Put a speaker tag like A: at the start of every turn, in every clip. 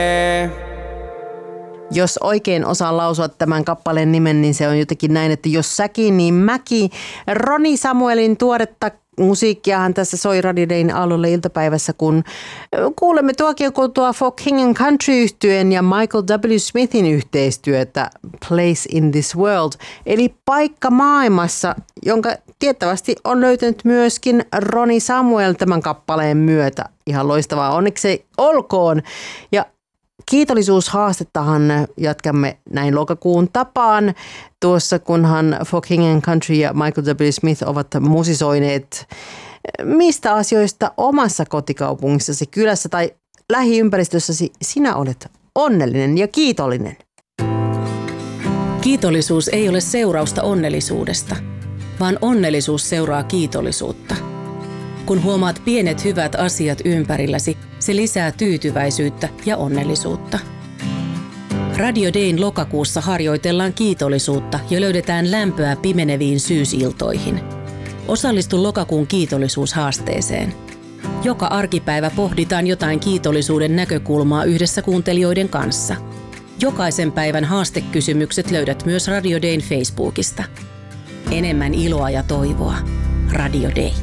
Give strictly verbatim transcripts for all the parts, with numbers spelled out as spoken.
A: Jos oikein osaan lausua tämän kappaleen nimen, niin se on jotenkin näin, että jos säkin, niin mäki. Roni Samuelin tuoretta musiikkiahan tässä soi Radio Dayn aamulla iltapäivässä, kun kuulemme tuokin kuultua For King and Country-yhtyeen ja Michael W. Smithin yhteistyötä Place in this World, eli paikka maailmassa, jonka tiettävästi on löytänyt myöskin Roni Samuel tämän kappaleen myötä. Ihan loistavaa, onneksi olkoon. Ja kiitollisuushaastettahan jatkamme näin lokakuun tapaan. Tuossa kunhan For King and Country ja Michael W. Smith ovat musisoineet mistä asioista omassa kotikaupungissasi, kylässä tai lähiympäristössäsi sinä olet onnellinen ja kiitollinen.
B: Kiitollisuus ei ole seurausta onnellisuudesta, vaan onnellisuus seuraa kiitollisuutta. Kun huomaat pienet hyvät asiat ympärilläsi, se lisää tyytyväisyyttä ja onnellisuutta. Radio Dayn lokakuussa harjoitellaan kiitollisuutta ja löydetään lämpöä pimeneviin syysiltoihin. Osallistu lokakuun kiitollisuushaasteeseen. Joka arkipäivä pohditaan jotain kiitollisuuden näkökulmaa yhdessä kuuntelijoiden kanssa. Jokaisen päivän haastekysymykset löydät myös Radio Dayn Facebookista. Enemmän iloa ja toivoa. Radio Day.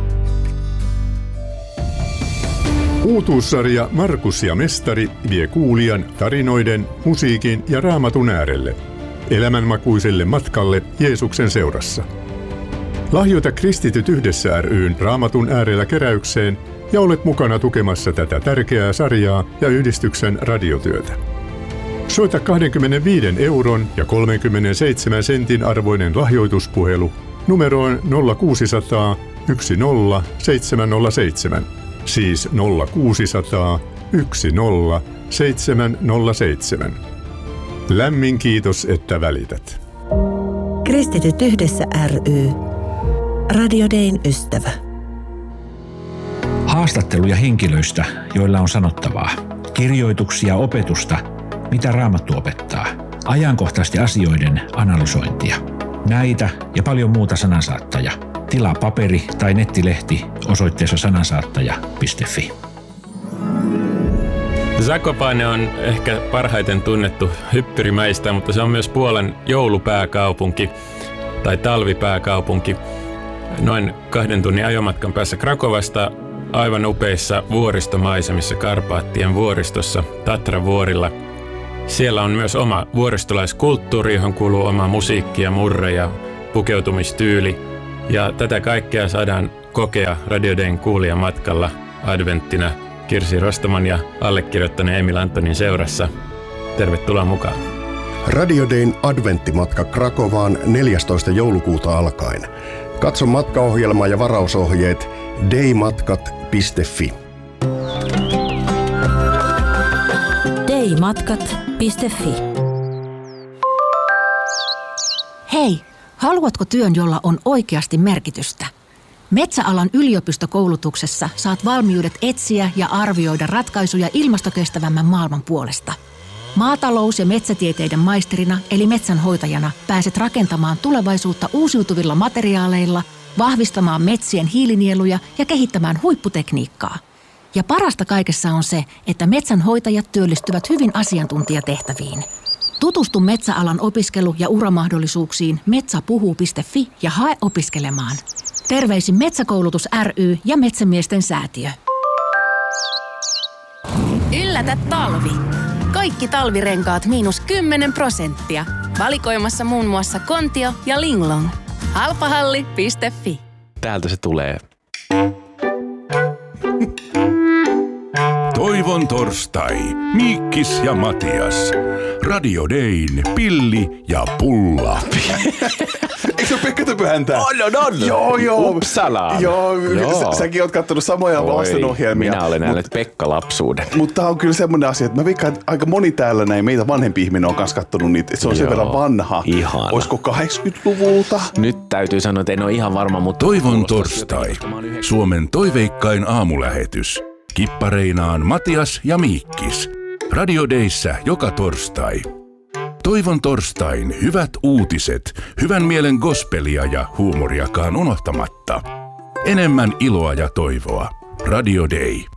C: Uutuussarja Markus ja Mestari vie kuulijan tarinoiden, musiikin ja raamatun äärelle, elämänmakuiselle matkalle Jeesuksen seurassa. Lahjoita Kristityt yhdessä ry:n Raamatun äärellä keräykseen ja olet mukana tukemassa tätä tärkeää sarjaa ja yhdistyksen radiotyötä. Soita kaksikymmentäviisi euron ja kolmekymmentäseitsemän sentin arvoinen lahjoituspuhelu numeroon nolla kuusisataa yksi nolla seitsemän nolla seitsemän. Siis nolla kuusisataa yksi nolla seitsemän nolla seitsemän. Lämmin kiitos, että välität.
D: Kristityt yhdessä ry. Radio Dayn ystävä.
E: Haastatteluja henkilöistä, joilla on sanottavaa. Kirjoituksia opetusta, mitä Raamattu opettaa. Ajankohtaisten asioiden analysointia. Näitä ja paljon muuta Sanansaattaja. Tilaa paperi- tai nettilehti osoitteessa sanansaattaja piste fi.
F: Zakopane on ehkä parhaiten tunnettu hyppyrimäistä, mutta se on myös Puolan joulupääkaupunki tai talvipääkaupunki. Noin kahden tunnin ajomatkan päässä Krakovasta aivan upeissa vuoristomaisemissa Karpaattien vuoristossa Tatravuorilla. Siellä on myös oma vuoristolaiskulttuuri, johon kuuluu oma musiikki ja murre ja pukeutumistyyli. Ja tätä kaikkea saadaan kokea Radio Dayn kuulijamatkalla adventtina Kirsi Rostaman ja allekirjoittaneen Emil Antonin seurassa. Tervetuloa mukaan.
G: Radio Dayn adventtimatka Krakovaan neljästoista joulukuuta alkaen. Katso matkaohjelma ja varausohjeet daymatkat piste fi.
D: daymatkat piste fi.
H: Hei! Haluatko työn, jolla on oikeasti merkitystä? Metsäalan yliopistokoulutuksessa saat valmiudet etsiä ja arvioida ratkaisuja ilmastokestävämmän maailman puolesta. Maatalous- ja metsätieteiden maisterina eli metsänhoitajana pääset rakentamaan tulevaisuutta uusiutuvilla materiaaleilla, vahvistamaan metsien hiilinieluja ja kehittämään huipputekniikkaa. Ja parasta kaikessa on se, että metsänhoitajat työllistyvät hyvin asiantuntijatehtäviin. Tutustu metsäalan opiskelu- ja uramahdollisuuksiin metsäpuhuu piste fi ja hae opiskelemaan. Terveisin Metsäkoulutus ry ja Metsämiesten säätiö.
B: Yllätä talvi! Kaikki talvirenkaat miinus kymmenen prosenttia. Valikoimassa muun muassa Kontio ja Linglong. halpahalli piste fi.
I: Täältä se tulee.
J: Toivon torstai. Miikkis ja Matias. Radio Dayn pilli ja pulla.
K: Eikö se ole Pekka Töpöhäntä?
I: On, on, on.
K: Joo, joo.
I: Uppsalaan.
K: Joo,
I: joo.
K: Sä, säkin oot kattonut samoja lastenohjelmia.
I: Minä olen nähnyt Pekka-lapsuuden.
K: Mutta tää on kyllä semmoinen asia, että mä veikkaan, että aika moni täällä näin meitä vanhempi ihminen on kanssa kattonut niitä. Että se on joo, sen verran vanha.
I: Ihana.
K: Olisiko kahdeksankymmentäluvulta?
I: Nyt täytyy sanoa, että en ole ihan varma, mutta...
J: Toivon torstai. Suomen toiveikkain aamulähetys. Kippareinaan Matias ja Miikkis. Radio Dayssä joka torstai. Toivon torstain hyvät uutiset, hyvän mielen gospelia ja huumoriakaan unohtamatta. Enemmän iloa ja toivoa. Radio Day.